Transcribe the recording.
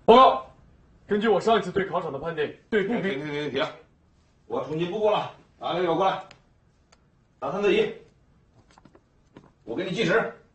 报告，根据我上一次对考场的判定，对步兵。 停！我处级不过了，拿那个过来，打3对1，我给你计时。